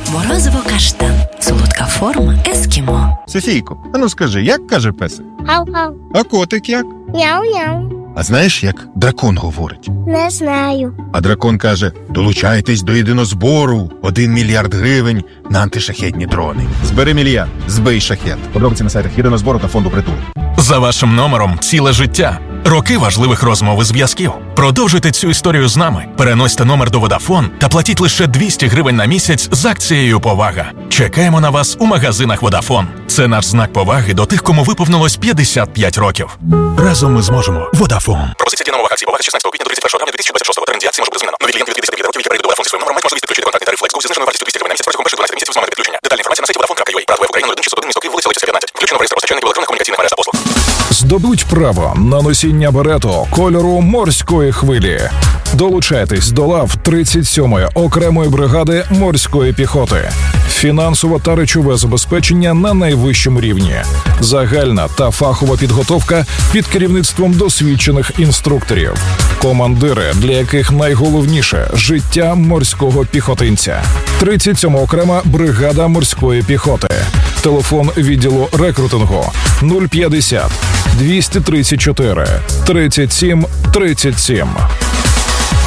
Морозиво каштан. Солодка форма ескімо. Софійко, а ну скажи, як каже песик? Гав-гав. А котик як? Няу-няу. А знаєш, як дракон говорить? Не знаю. А дракон каже: долучайтесь до єдинозбору. 1 мільярд гривень на антишахетні дрони. Збери мільярд, збий шахет. Подробиці на сайтах єдинозбору та фонду «Притул». За вашим номером ціле життя. Роки важливих розмов і зв'язків. Продовжуйте цю історію з нами. Переносьте номер до Vodafone та платіть лише 200 гривень на місяць з акцією «Повага». Чекаємо на вас у магазинах Vodafone. Це наш знак поваги до тих, кому виповнилось 55 років. Разом ми зможемо. Vodafone. Пропозиція дія нових акцій «Повага» з 16 квітня до 31 травня 2026. Термін дії акції може бути змінено. Нові клієнти від 55 років, які перейдуть до Vodafone зі своїм номером, мають можливість підключити контактний тариф Flex Go зі зниженою вартістю 200 гривень на місяць протягом перших 12 місяців з моменту підключення. Детальна інформація на сайті Vodafone.ua. Прав в Україну 161 місто Київ, вулиця Лисиця 15. Включено в реєстр постачальників електронних комунікаційних мереж та послуг. Здобудь право на носіння берету кольору морської хвилі. Долучайтесь до лав 37-ї окремої бригади морської піхоти. Фінансове та речове забезпечення на найвищому рівні. Загальна та фахова підготовка під керівництвом досвідчених інструкторів. Командири, для яких найголовніше – життя морського піхотинця. 37-ма окрема бригада морської піхоти. Телефон відділу рекрутингу 050 234 37 37.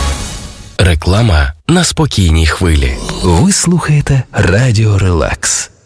Реклама на спокійній хвилі. Ви слухаєте Радіо Релакс.